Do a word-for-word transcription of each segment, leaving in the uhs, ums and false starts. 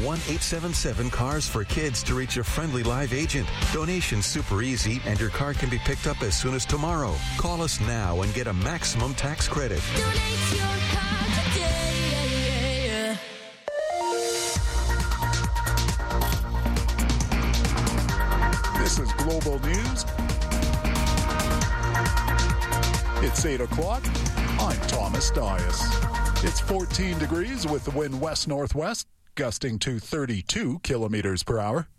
one eight seven seven cars for kids to reach a friendly live agent. Donation's super easy, and your car can be picked up as soon as tomorrow. Call us now and get a maximum tax credit. Donate your car today. This is Global News. It's eight o'clock. I'm Thomas Dias. It's fourteen degrees with the wind west-northwest, gusting to thirty-two kilometers per hour.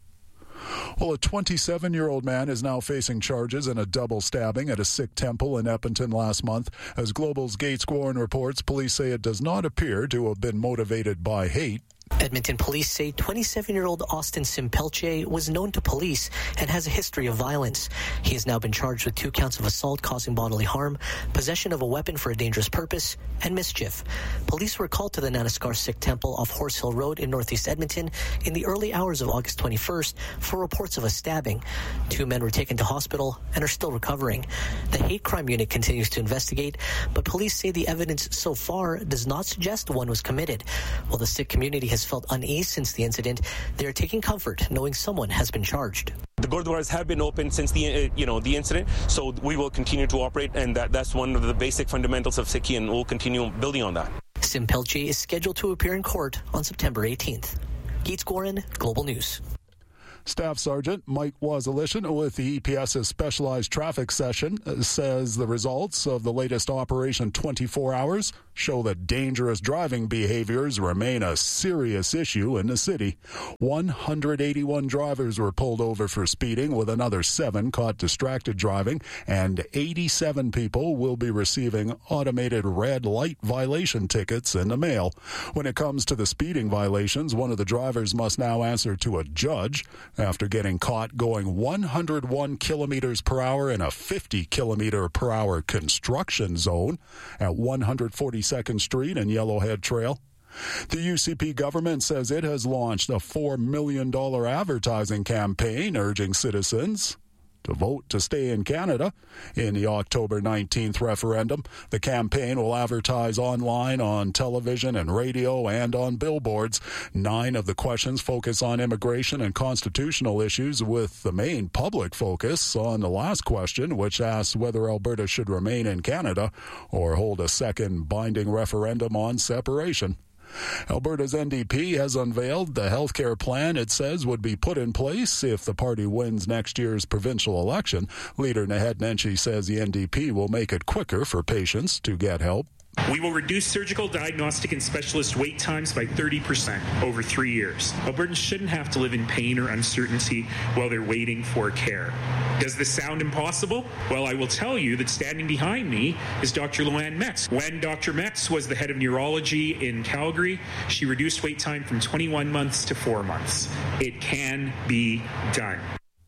Well, a twenty-seven-year-old man is now facing charges in a double stabbing at a Sikh temple in Edmonton last month. As Global's Gates Warren reports, police say it does not appear to have been motivated by hate. Edmonton police say twenty-seven-year-old Austin Simpelche was known to police and has a history of violence. He has now been charged with two counts of assault causing bodily harm, possession of a weapon for a dangerous purpose, and mischief. Police were called to the Nanaskar Sikh Temple off Horse Hill Road in northeast Edmonton in the early hours of August twenty-first for reports of a stabbing. Two men were taken to hospital and are still recovering. The hate crime unit continues to investigate, but police say the evidence so far does not suggest one was committed. While the Sikh community has felt unease since the incident, they are taking comfort knowing someone has been charged. The Gurdwaras have been open since the uh, you know the incident, so we will continue to operate, and that, that's one of the basic fundamentals of Sikhi, and we'll continue building on that. Simpelche is scheduled to appear in court on September eighteenth. Gates Gorin, Global News. Staff Sergeant Mike Wazilishin with the E P S's Specialized Traffic Session says the results of the latest Operation twenty-four hours show that dangerous driving behaviors remain a serious issue in the city. one hundred eighty-one drivers were pulled over for speeding, with another seven caught distracted driving, and eighty-seven people will be receiving automated red light violation tickets in the mail. When it comes to the speeding violations, one of the drivers must now answer to a judge after getting caught going one hundred one kilometers per hour in a fifty kilometer per hour construction zone at one hundred forty-second Street and Yellowhead Trail. The U C P government says it has launched a four million dollars advertising campaign urging citizens to vote to stay in Canada in the October nineteenth referendum. The campaign will advertise online, on television and radio, and on billboards. Nine of the questions focus on immigration and constitutional issues, with the main public focus on the last question, which asks whether Alberta should remain in Canada or hold a second binding referendum on separation. Alberta's N D P has unveiled the healthcare plan it says would be put in place if the party wins next year's provincial election. Leader Naheed Nenshi says the N D P will make it quicker for patients to get help. We will reduce surgical, diagnostic, and specialist wait times by thirty percent over three years. Albertans shouldn't have to live in pain or uncertainty while they're waiting for care. Does this sound impossible? Well, I will tell you that standing behind me is Doctor Luann Metz. When Doctor Metz was the head of neurology in Calgary, she reduced wait time from twenty-one months to four months. It can be done.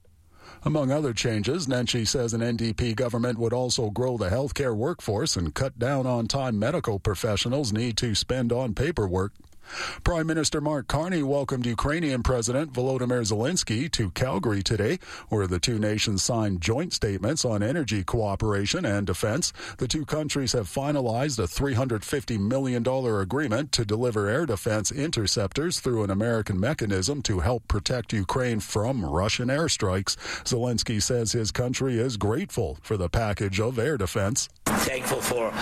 Among other changes, Nenshi says an N D P government would also grow the healthcare workforce and cut down on time medical professionals need to spend on paperwork. Prime Minister Mark Carney welcomed Ukrainian President Volodymyr Zelensky to Calgary today, where the two nations signed joint statements on energy cooperation and defense. The two countries have finalized a three hundred fifty million dollars agreement to deliver air defense interceptors through an American mechanism to help protect Ukraine from Russian airstrikes. Zelensky says his country is grateful for the package of air defense. Thankful for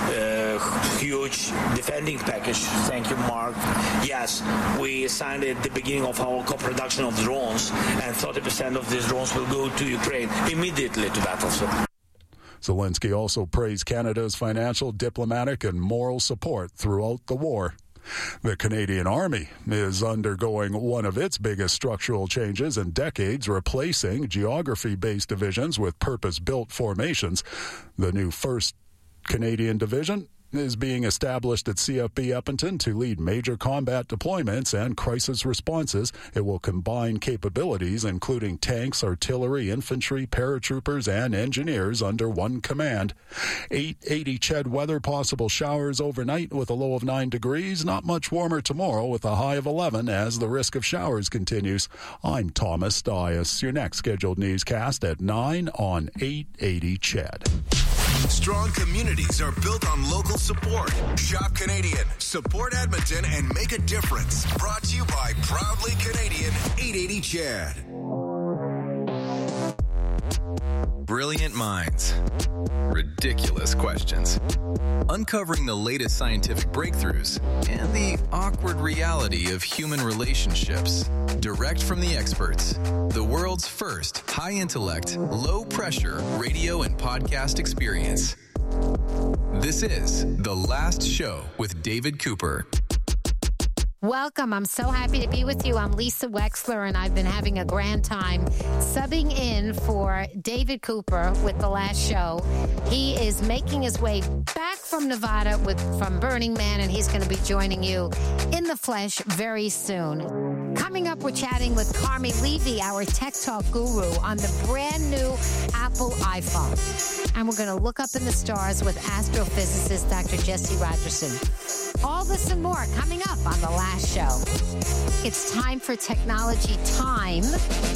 uh, huge defending package. Thank you, Mark. Yes, we signed at the beginning of our co-production of drones, and thirty percent of these drones will go to Ukraine immediately to battlefield. Zelensky also praised Canada's financial, diplomatic, and moral support throughout the war. The Canadian Army is undergoing one of its biggest structural changes in decades, replacing geography-based divisions with purpose-built formations. The new first Canadian Division is being established at C F B Edmonton to lead major combat deployments and crisis responses. It will combine capabilities including tanks, artillery, infantry, paratroopers, and engineers under one command. eight eighty C H E D weather, possible showers overnight with a low of nine degrees. Not much warmer tomorrow with a high of eleven as the risk of showers continues. I'm Thomas Dias. Your next scheduled newscast at nine on eight eighty C H E D. Strong communities are built on local support. Shop Canadian, support Edmonton, and make a difference. Brought to you by Proudly Canadian eight eighty C H E D. Brilliant minds. Ridiculous questions. Uncovering the latest scientific breakthroughs and the awkward reality of human relationships. Direct from the experts. The world's first high-intellect, low-pressure radio and podcast experience. This is The Last Show with David Cooper. Welcome. I'm so happy to be with you. I'm Lisa Wexler, and I've been having a grand time subbing in for David Cooper with The Last Show. He is making his way back from Nevada with from Burning Man, and he's going to be joining you in the flesh very soon. Coming up, we're chatting with Carmi Levy, our tech talk guru, on the brand new Apple iPhone. And we're going to look up in the stars with astrophysicist Doctor Jesse Rogerson. All this and more coming up on The Last Show. It's time for Technology Time,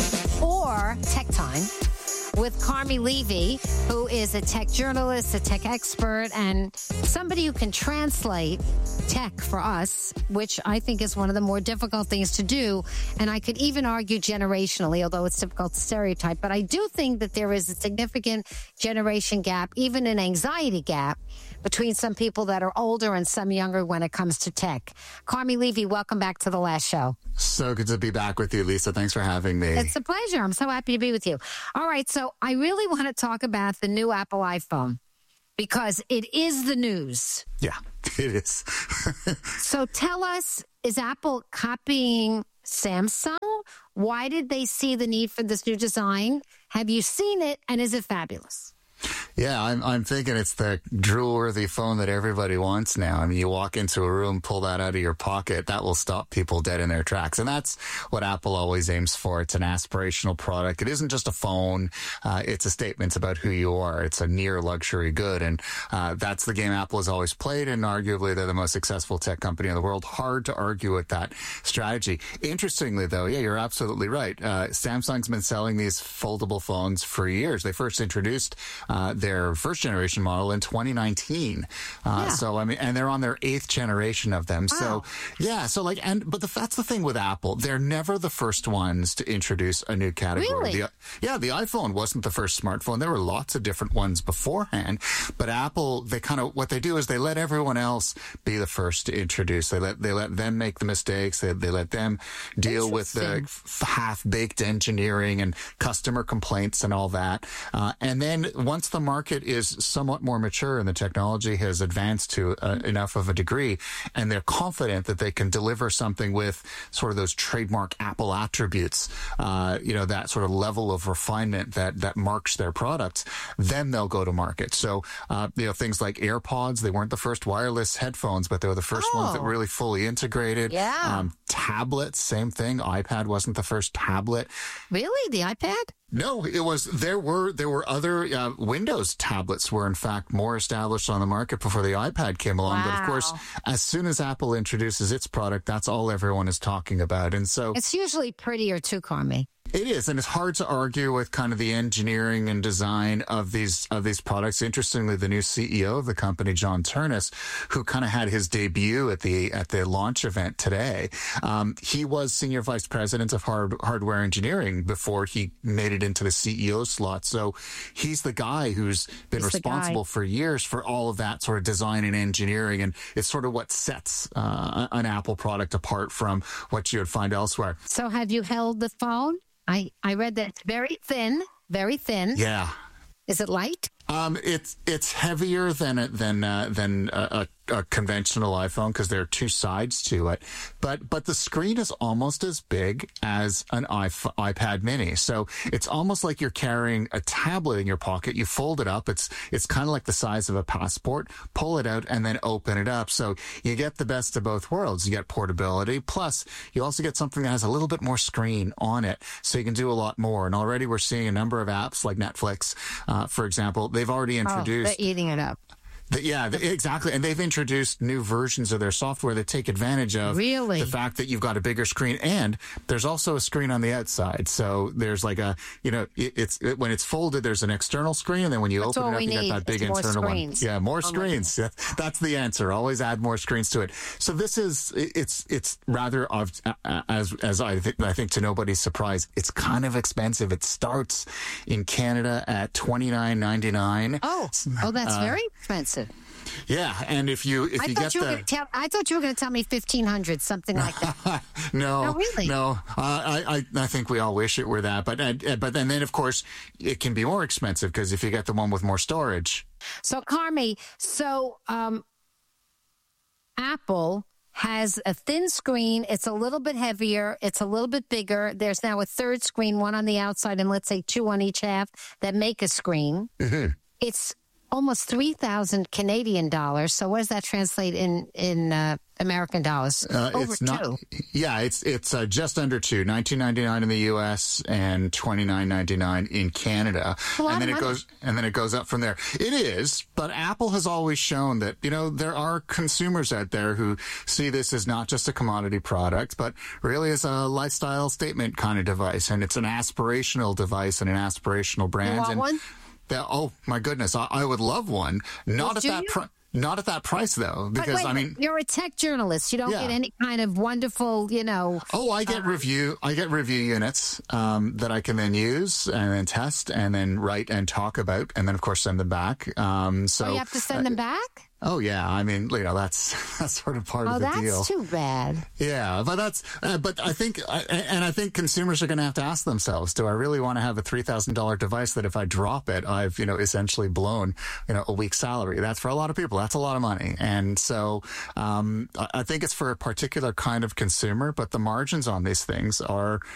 or Tech Time, with Carmi Levy, who is a tech journalist, a tech expert, and somebody who can translate tech for us, which I think is one of the more difficult things to do. And I could even argue generationally, although it's difficult to stereotype. But I do think that there is a significant generation gap, even an anxiety gap, between some people that are older and some younger when it comes to tech. Carmi Levy, welcome back to The Last Show. So good to be back with you, Lisa. Thanks for having me. It's a pleasure. I'm so happy to be with you. All right, so I really want to talk about the new Apple iPhone because it is the news. Yeah, it is. So tell us, is Apple copying Samsung? Why did they see the need for this new design? Have you seen it, and is it fabulous? Yeah, I'm I'm thinking it's the drool-worthy phone that everybody wants now. I mean, you walk into a room, pull that out of your pocket, that will stop people dead in their tracks. And that's what Apple always aims for. It's an aspirational product. It isn't just a phone. Uh, it's a statement about who you are. It's a near luxury good. And uh, that's the game Apple has always played, and arguably they're the most successful tech company in the world. Hard to argue with that strategy. Interestingly, though, yeah, you're absolutely right. Uh, Samsung's been selling these foldable phones for years. They first introduced uh, their their first generation model in twenty nineteen. Uh, yeah. So, I mean, and they're on their eighth generation of them. Wow. So, yeah. So like, and, but the, that's the thing with Apple. They're never the first ones to introduce a new category. Really? The, yeah. The iPhone wasn't the first smartphone. There were lots of different ones beforehand, but Apple, they kind of, what they do is they let everyone else be the first to introduce. They let, they let them make the mistakes. They, they let them deal with the f- half-baked engineering and customer complaints and all that. Uh, and then once the market is somewhat more mature and the technology has advanced to uh, enough of a degree, and they're confident that they can deliver something with sort of those trademark Apple attributes, uh, you know, that sort of level of refinement that, that marks their products, then they'll go to market. So, uh, you know, things like AirPods, they weren't the first wireless headphones, but they were the first oh. ones that really fully integrated. Yeah. Um, tablets, same thing. iPad wasn't the first tablet. Really? The iPad? No, it was, there were, there were other, uh, Windows tablets were in fact more established on the market before the iPad came along. Wow. But of course, as soon as Apple introduces its product, that's all everyone is talking about. And so it's usually prettier too, Carmi. It is, and it's hard to argue with kind of the engineering and design of these of these products. Interestingly, the new C E O of the company, John Ternus, who kind of had his debut at the at the launch event today, um, he was senior vice president of hard, hardware engineering before he made it into the C E O slot. So he's the guy who's been he's responsible for years for all of that sort of design and engineering, and it's sort of what sets uh, an Apple product apart from what you would find elsewhere. So have you held the phone? I, I read that it's very thin, very thin. Yeah. Is it light? Um, it's it's heavier than a, than uh, than a, a, a conventional iPhone because there are two sides to it, but but the screen is almost as big as an iPhone, iPad Mini. So it's almost like you're carrying a tablet in your pocket. You fold it up. It's it's kind of like the size of a passport. Pull it out and then open it up. So you get the best of both worlds. You get portability, plus you also get something that has a little bit more screen on it, so you can do a lot more. And already we're seeing a number of apps like Netflix, uh, for example. They've already introduced. Oh, they're eating it up. The, yeah, the, exactly. And they've introduced new versions of their software that take advantage of really? the fact that you've got a bigger screen, and there's also a screen on the outside. So there's like a, you know, it, it's it, when it's folded, there's an external screen, and then when you That's open it up, you need. got that big it's internal more one. Yeah, more oh screens. Yeah, that's the answer. Always add more screens to it. So this is it's it's rather of as as I think I think to nobody's surprise, it's kind of expensive. It starts in Canada at twenty-nine ninety-nine. Oh, oh, that's uh, very expensive. Yeah, and if you if I you thought get you were the, gonna tell, I thought you were going to tell me fifteen hundred, something like that. no, no, really, no. Uh, I, I I think we all wish it were that, but uh, but then then of course it can be more expensive because if you get the one with more storage. So Carmi, so um, Apple has a thin screen. It's a little bit heavier. It's a little bit bigger. There's now a third screen, one on the outside, and let's say two on each half that make a screen. Mm-hmm. It's almost three thousand Canadian dollars. So what does that translate in, in uh, American dollars? Uh, Over it's two. not, yeah, it's it's uh, just under two, nineteen ninety-nine in the U S and twenty-nine ninety-nine in Canada, and then it goes and then it goes up from there. It is, but Apple has always shown that you know there are consumers out there who see this as not just a commodity product, but really as a lifestyle statement kind of device, and it's an aspirational device and an aspirational brand. You want and one? That, oh my goodness, I, I would love one. Not Well, at do that you? price. Not at that price, though, because, But wait, I mean... You're a tech journalist. You don't Yeah. get any kind of wonderful, you know... Oh, I get uh, review. I get review units um, that I can then use and then test and then write and talk about and then, of course, send them back. Um, so oh, you have to send them back? Oh, yeah. I mean, you know, that's that's sort of part oh, of the that's deal. too bad. Yeah, but that's, uh, but I think, I, and I think consumers are going to have to ask themselves, do I really want to have a three thousand dollars device that if I drop it, I've, you know, essentially blown, you know, a week's salary? That's for a lot of people. That's a lot of money. And so, um, I think it's for a particular kind of consumer, but the margins on these things are